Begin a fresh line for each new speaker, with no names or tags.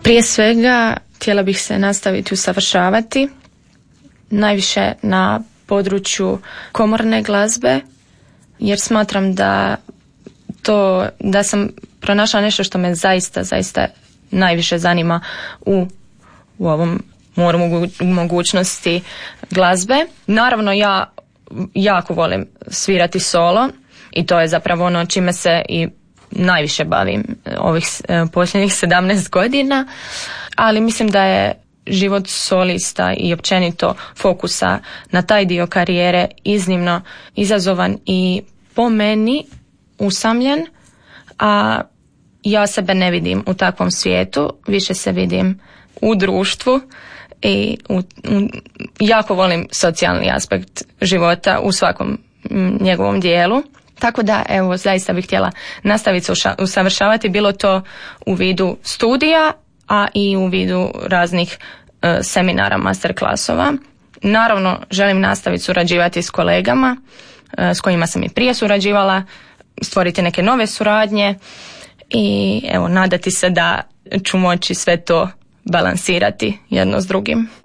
Prije svega htjela bih se nastaviti usavršavati, najviše na području komorne glazbe, jer smatram da sam pronašla nešto što me zaista najviše zanima u ovom moru mogućnosti glazbe. Naravno, ja jako volim svirati solo i to je zapravo ono čime se i najviše bavim ovih posljednjih 17 godina, ali mislim da je život solista i općenito fokusa na taj dio karijere iznimno izazovan i po meni usamljen, a ja sebe ne vidim u takvom svijetu, više se vidim u društvu i jako volim socijalni aspekt života u svakom njegovom dijelu. Tako da, evo, zaista bih htjela nastaviti usavršavati, bilo to u vidu studija, a i u vidu raznih seminara, masterklasova. Naravno, želim nastaviti surađivati s kolegama s kojima sam i prije surađivala, stvoriti neke nove suradnje i evo, nadati se da ću moći sve to balansirati jedno s drugim.